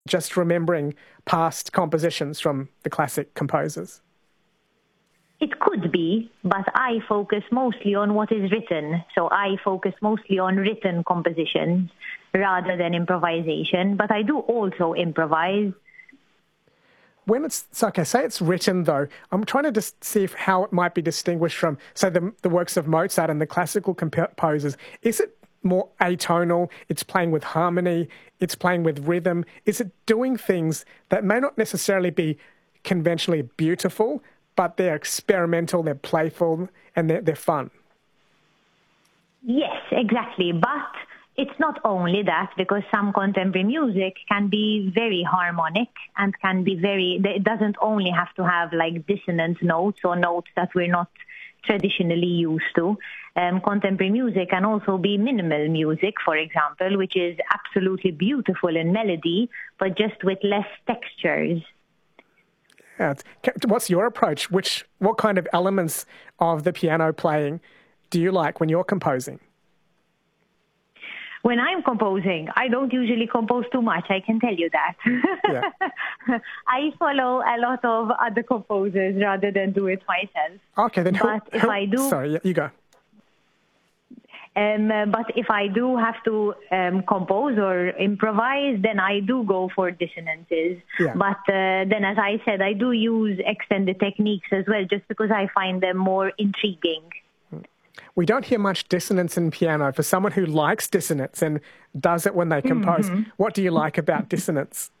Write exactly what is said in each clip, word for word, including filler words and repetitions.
just remembering past compositions from the classic composers? It could be, but I focus mostly on what is written. So I focus mostly on written compositions rather than improvisation. But I do also improvise. When it's, so okay, say it's written though, I'm trying to just see if, how it might be distinguished from, say, the, the works of Mozart and the classical composers. Is it more atonal? It's playing with harmony. It's playing with rhythm. Is it doing things that may not necessarily be conventionally beautiful, but they're experimental, they're playful, and they're, they're fun? Yes, exactly. But it's not only that, because some contemporary music can be very harmonic and can be very, it doesn't only have to have like dissonant notes or notes that we're not traditionally used to. Um, contemporary music can also be minimal music, for example, which is absolutely beautiful in melody, but just with less textures. Yeah. What's your approach? Which, what kind of elements of the piano playing do you like when you're composing? When I'm composing, I don't usually compose too much, I can tell you that. Yeah. I follow a lot of other composers rather than do it myself. Okay, then who, but if who, I do, sorry, you go. Um, but if I do have to um, compose or improvise, then I do go for dissonances. Yeah. But uh, then, as I said, I do use extended techniques as well, just because I find them more intriguing. We don't hear much dissonance in piano. For someone who likes dissonance and does it when they compose, mm-hmm. what do you like about dissonance?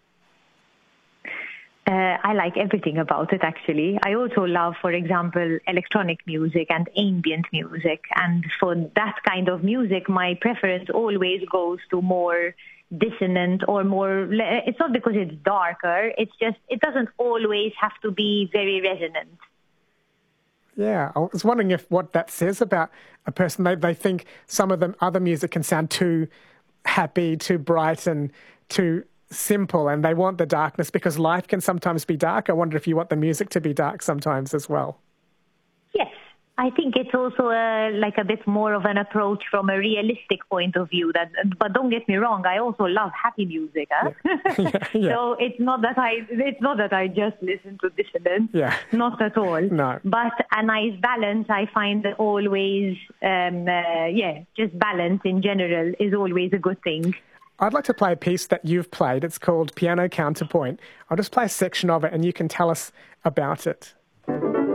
Uh, I like everything about it, actually. I also love, for example, electronic music and ambient music. And for that kind of music, my preference always goes to more dissonant or more... It's not because it's darker. It's just, it doesn't always have to be very resonant. Yeah, I was wondering if what that says about a person. They, they think some of the other music can sound too happy, too bright and too simple, and they want the darkness because life can sometimes be dark. I wonder if you want the music to be dark sometimes as well. Yes, I think it's also a, like a bit more of an approach from a realistic point of view. That, but don't get me wrong, I also love happy music. Huh? Yeah. Yeah, yeah. So it's not that I it's not that I just listen to dissonance. Yeah. Not at all. No. But a nice balance, I find that always, um, uh, yeah, just balance in general is always a good thing. I'd like to play a piece that you've played. It's called Piano Counterpoint. I'll just play a section of it and you can tell us about it.